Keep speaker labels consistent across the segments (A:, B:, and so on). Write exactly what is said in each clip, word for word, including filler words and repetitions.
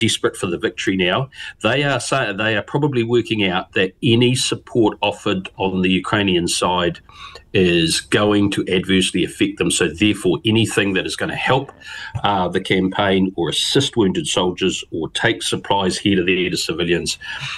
A: desperate for the victory now. They are say, they are probably working out that any support offered on the Ukrainian side is going to adversely affect them. So therefore, anything that is going to help uh, the campaign or assist wounded soldiers or take supplies here to there to civilians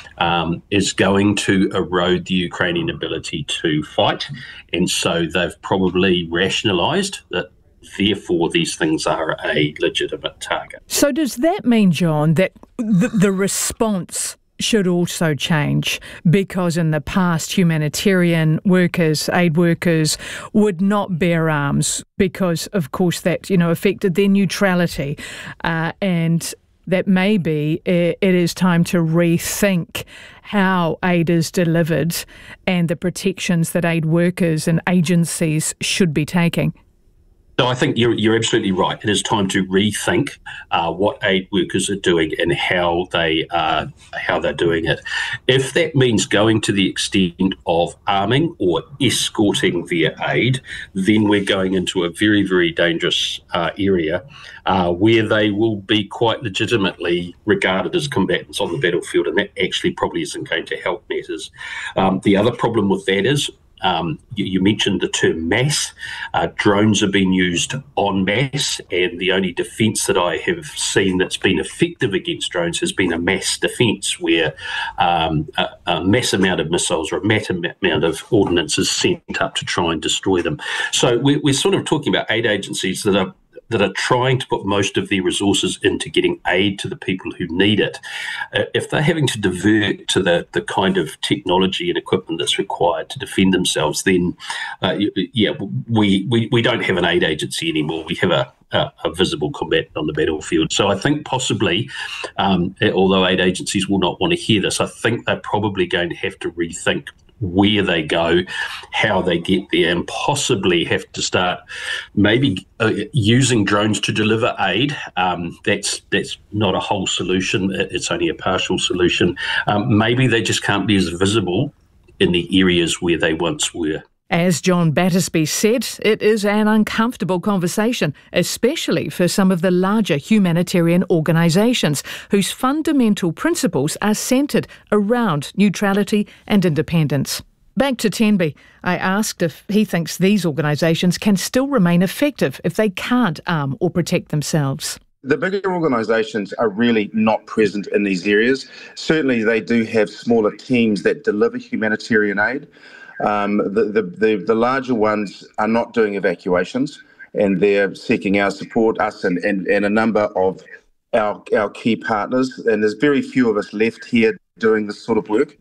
A: um, is going to erode the Ukrainian ability to fight. And so they've probably rationalised that therefore these things are a legitimate target.
B: So does that mean, John, that the, the response should also change? Because in the past, humanitarian workers, aid workers, would not bear arms because, of course, that, you know, affected their neutrality. Uh, and that maybe it is time to rethink how aid is delivered and the protections that aid workers and agencies should be taking.
A: So I think you're you're absolutely right. It is time to rethink uh, what aid workers are doing and how they uh, how they're doing it. If that means going to the extent of arming or escorting their aid, then we're going into a very, very dangerous uh, area uh, where they will be quite legitimately regarded as combatants on the battlefield, and that actually probably isn't going to help matters. Um, the other problem with that is, Um, you, you mentioned the term mass. Uh, drones are being used en masse, and the only defence that I have seen that's been effective against drones has been a mass defence, where um, a, a mass amount of missiles or a mass amount of ordnance is sent up to try and destroy them. So we're, we're sort of talking about aid agencies that are that are trying to put most of their resources into getting aid to the people who need it. Uh, if they're having to divert to the, the kind of technology and equipment that's required to defend themselves, then, uh, yeah, we, we, we don't have an aid agency anymore. We have a, a, a visible combatant on the battlefield. So I think possibly, um, although aid agencies will not want to hear this, I think they're probably going to have to rethink where they go, how they get there, and possibly have to start maybe uh, using drones to deliver aid. Um, that's that's not a whole solution. It's only a partial solution. Um, maybe they just can't be as visible in the areas where they once were.
B: As John Battersby said, it is an uncomfortable conversation, especially for some of the larger humanitarian organisations whose fundamental principles are centred around neutrality and independence. Back to Tenby, I asked if he thinks these organisations can still remain effective if they can't arm or protect themselves.
C: The bigger organisations are really not present in these areas. Certainly they do have smaller teams that deliver humanitarian aid. Um, the, the, the, the larger ones are not doing evacuations, and they're seeking our support, us and, and, and a number of our, our key partners. And there's very few of us left here doing this sort of work.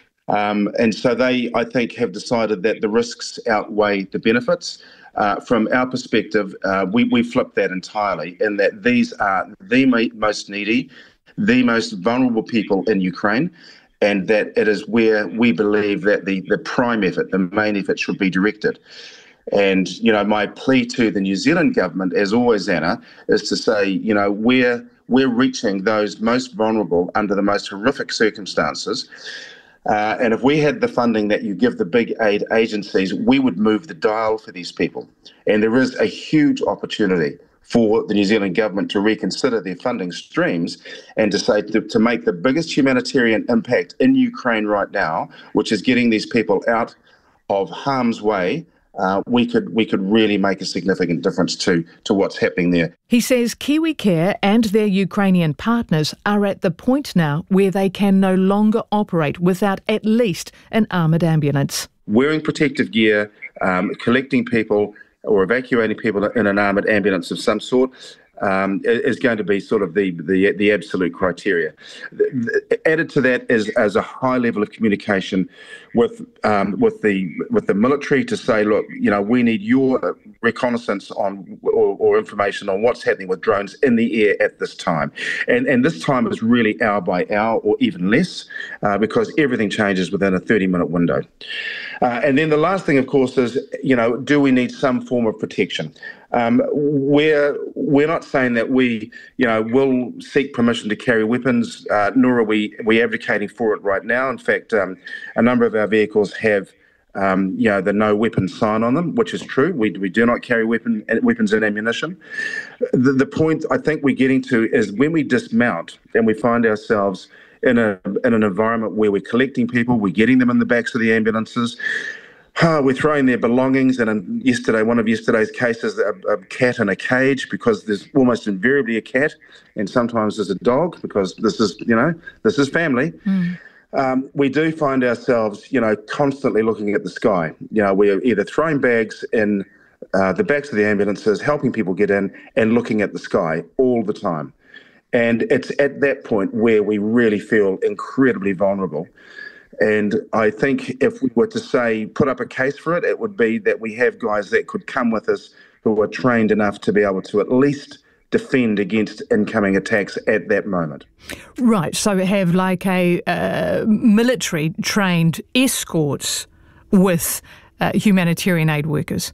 C: Um, and so they, I think, have decided that the risks outweigh the benefits. Uh, from our perspective, uh, we, we flip that entirely, in that these are the most needy, the most vulnerable people in Ukraine, and that it is where we believe that the, the prime effort, the main effort, should be directed. And, you know, my plea to the New Zealand government, as always, Anna, is to say, you know, we're, we're reaching those most vulnerable under the most horrific circumstances. Uh, and if we had the funding that you give the big aid agencies, we would move the dial for these people. And there is a huge opportunity for the New Zealand government to reconsider their funding streams and to say to, to make the biggest humanitarian impact in Ukraine right now, which is getting these people out of harm's way, uh, we could we could really make a significant difference to, to what's happening there.
B: He says KiwiCare and their Ukrainian partners are at the point now where they can no longer operate without at least an armoured ambulance.
C: Wearing protective gear, um, collecting people, or evacuating people in an armoured ambulance of some sort, um, is going to be sort of the the, the absolute criteria. Added to that is as a high level of communication with um, with the with the military to say, look, you know, we need your reconnaissance on or, or information on what's happening with drones in the air at this time, and and this time is really hour by hour or even less, uh, because everything changes within a thirty minute window. Uh, and then the last thing, of course, is, you know, do we need some form of protection? Um, we're we're not saying that we, you know, will seek permission to carry weapons, uh, nor are we we advocating for it right now. In fact, um, a number of our vehicles have um, you know, the no weapon sign on them, which is true. We we do not carry weapon weapons and ammunition. The, the point I think we're getting to is when we dismount and we find ourselves in a in an environment where we're collecting people, we're getting them in the backs of the ambulances. Uh, we're throwing their belongings, and in yesterday, one of yesterday's cases, a, a cat in a cage, because there's almost invariably a cat, and sometimes there's a dog, because this is, you know, this is family. Mm. Um, we do find ourselves, you know, constantly looking at the sky. You know, we're either throwing bags in uh, the backs of the ambulances, helping people get in, and looking at the sky all the time. And it's at that point where we really feel incredibly vulnerable. And I think if we were to say, put up a case for it, it would be that we have guys that could come with us who are trained enough to be able to at least defend against incoming attacks at that moment.
B: Right, so we have like a uh, military trained escorts with uh, humanitarian aid workers.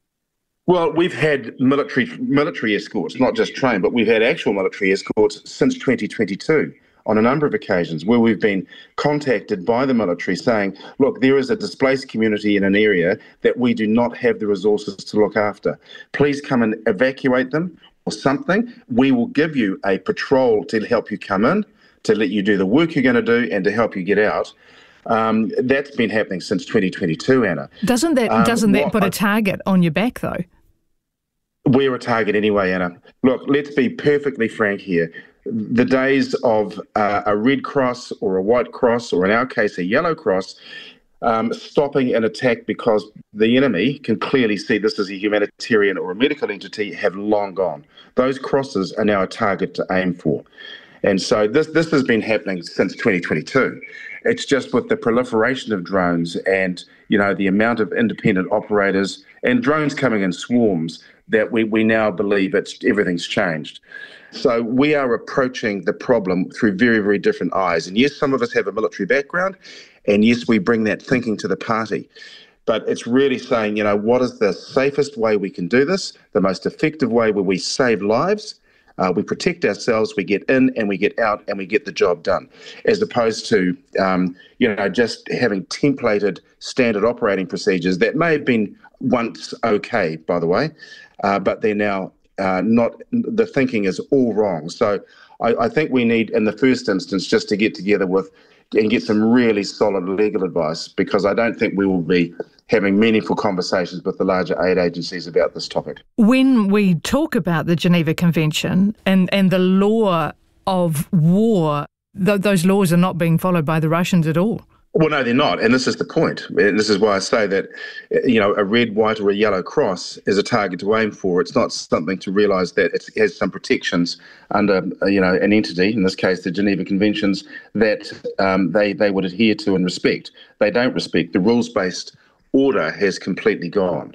C: Well, we've had military military escorts, not just trained, but we've had actual military escorts since twenty twenty-two. On a number of occasions where we've been contacted by the military saying, look, there is a displaced community in an area that we do not have the resources to look after. Please come and evacuate them or something. We will give you a patrol to help you come in, to let you do the work you're going to do and to help you get out. Um, that's been happening since twenty twenty-two, Anna.
B: Doesn't that, um, doesn't that put a target on your back, though?
C: We're a target anyway, Anna. Look, let's be perfectly frank here. The days of uh, a Red Cross or a White Cross, or in our case a Yellow Cross, um, stopping an attack because the enemy can clearly see this as a humanitarian or a medical entity have long gone. Those crosses are now a target to aim for. And so this this has been happening since twenty twenty-two. It's just with the proliferation of drones and, you know, the amount of independent operators and drones coming in swarms that we, we now believe it's everything's changed. So we are approaching the problem through very, very different eyes. And yes, some of us have a military background, and yes, we bring that thinking to the party. But it's really saying, you know, what is the safest way we can do this, the most effective way where we save lives, uh, we protect ourselves, we get in and we get out and we get the job done, as opposed to, um, you know, just having templated standard operating procedures that may have been once okay, by the way, uh, but they're now Uh, not the thinking is all wrong. So I, I think we need, in the first instance, just to get together with and get some really solid legal advice, because I don't think we will be having meaningful conversations with the larger aid agencies about this topic.
B: When we talk about the Geneva Convention and, and the law of war, th- those laws are not being followed by the Russians at all.
C: Well, no, they're not. And this is the point. And this is why I say that, you know, a red, white or a yellow cross is a target to aim for. It's not something to realise that it has some protections under, you know, an entity, in this case, the Geneva Conventions, that um, they, they would adhere to and respect. They don't respect. The rules-based order has completely gone.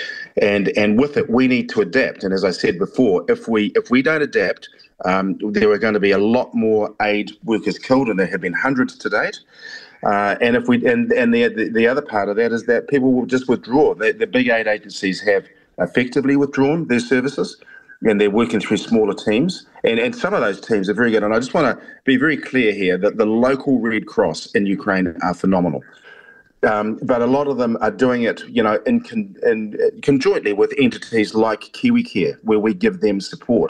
C: And and with it, we need to adapt. And as I said before, if we if we don't adapt, um, there are going to be a lot more aid workers killed, and there have been hundreds to date. Uh, and if we and and the, the the other part of that is that people will just withdraw. The, the big aid agencies have effectively withdrawn their services, and they're working through smaller teams. And and some of those teams are very good. And I just want to be very clear here that the local Red Cross in Ukraine are phenomenal. Um, but a lot of them are doing it, you know, in, con, in conjointly with entities like KiwiCare, where we give them support.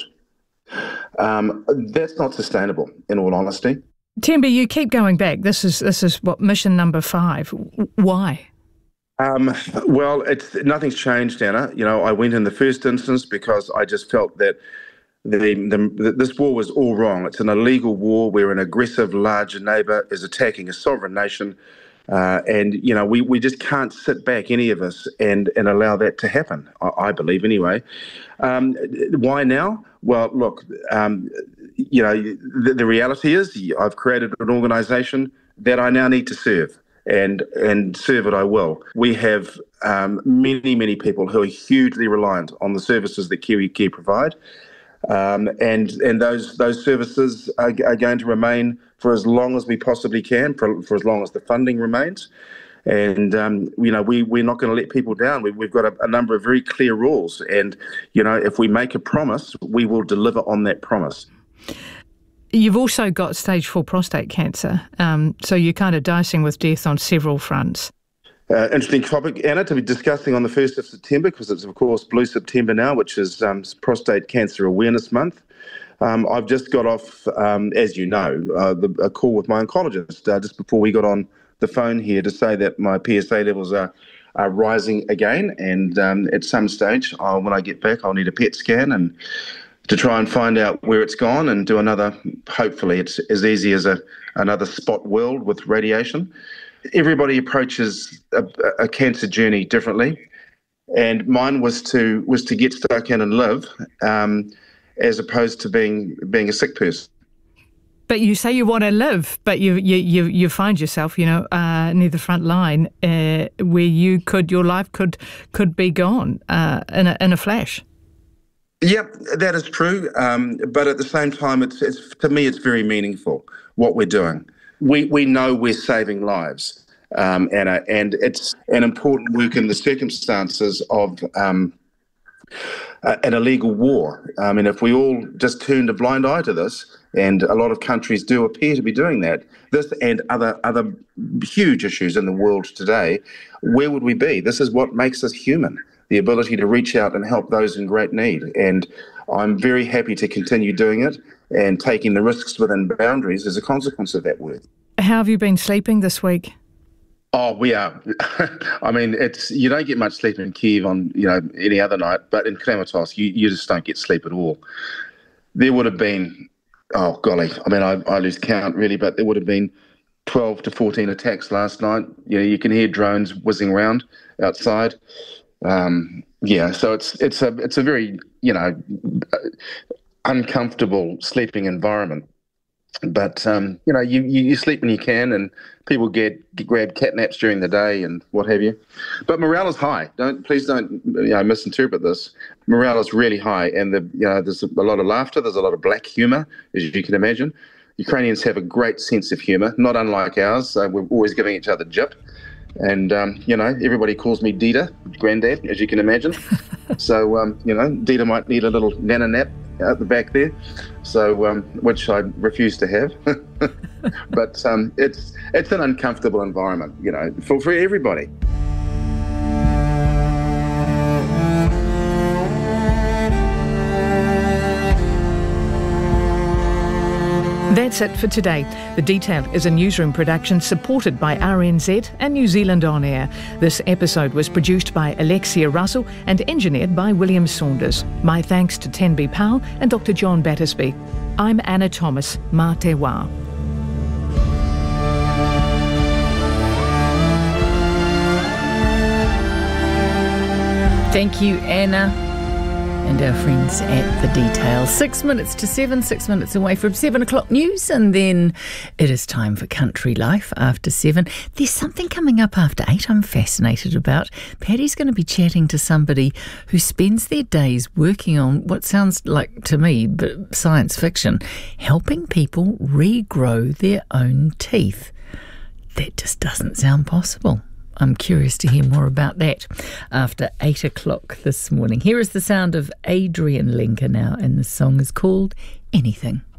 C: Um, that's not sustainable, in all honesty.
B: Thembi, you keep going back. This is this is what mission number five. Why?
C: Um, well, it's nothing's changed, Anna. You know, I went in the first instance because I just felt that the, the this war was all wrong. It's an illegal war where an aggressive, larger neighbour is attacking a sovereign nation. Uh, and, you know, we, we just can't sit back, any of us, and, and allow that to happen, I, I believe anyway. Um, why now? Well, look, um, you know, the, the reality is I've created an organisation that I now need to serve, and and serve it I will. We have um, many, many people who are hugely reliant on the services that KiwiCare provide. Um, and and those those services are, are going to remain for as long as we possibly can, for, for as long as the funding remains. And, um, you know, we, we're not going to let people down. We, we've got a, a number of very clear rules. And, you know, if we make a promise, we will deliver on that promise.
B: You've also got stage four prostate cancer. Um, so you're kind of dicing with death on several fronts.
C: Uh, interesting topic, Anna, to be discussing on the first of September, because it's, of course, Blue September now, which is um, Prostate Cancer Awareness Month. Um, I've just got off, um, as you know, uh, the, a call with my oncologist uh, just before we got on the phone here to say that my P S A levels are, are rising again, and um, at some stage, I'll, when I get back, I'll need a P E T scan and to try and find out where it's gone and do another, hopefully it's as easy as a another spot weld with radiation. Everybody approaches a, a cancer journey differently, and mine was to was to get stuck in and live, um, as opposed to being being a sick person.
B: But you say you want to live, but you you you, you find yourself, you know, uh, near the front line, uh, where you could your life could could be gone uh, in a in a flash.
C: Yep, that is true. Um, but at the same time, it's, it's to me, it's very meaningful what we're doing. We we know we're saving lives, um, Anna, and it's an important work in the circumstances of um, uh, an illegal war. I mean, if we all just turned a blind eye to this, and a lot of countries do appear to be doing that, this and other other huge issues in the world today, where would we be? This is what makes us human, the ability to reach out and help those in great need. And I'm very happy to continue doing it and taking the risks within boundaries as a consequence of that work.
B: How have you been sleeping this week?
C: Oh, we are. I mean, it's you don't get much sleep in Kiev on you know any other night, but in Kramatorsk, you, you just don't get sleep at all. There would have been, oh golly, I mean, I, I lose count really, but there would have been twelve to fourteen attacks last night. You know, you can hear drones whizzing around outside. Um, yeah, so it's it's a it's a very you know uncomfortable sleeping environment. But um, you know, you, you you sleep when you can, and people get, get grab cat naps during the day and what have you. But morale is high. Don't please don't you know misinterpret this. Morale is really high, and the you know there's a lot of laughter. There's a lot of black humour, as you can imagine. Ukrainians have a great sense of humour, not unlike ours. Uh, we're always giving each other jip. And, um, you know, everybody calls me Dita, granddad, as you can imagine. So, um, you know, Dita might need a little nana nap out the back there, so um, which I refuse to have. But um, it's it's an uncomfortable environment, you know, for, for everybody.
B: That's it for today. The Detail is a newsroom production supported by R N Z and New Zealand On Air. This episode was produced by Alexia Russell and engineered by William Saunders. My thanks to Tenby Powell and Doctor John Battersby. I'm Anna Thomas. Mā te wā.
D: Thank you, Anna. And our friends at The Detail. Six minutes to seven, six minutes away from seven o'clock news, and then it is time for Country Life after seven. There's something coming up after eight I'm fascinated about. Paddy's going to be chatting to somebody who spends their days working on what sounds like, to me, science fiction, helping people regrow their own teeth. That just doesn't sound possible. I'm curious to hear more about that after eight o'clock this morning. Here is the sound of Adrian Lenker now, and the song is called Anything.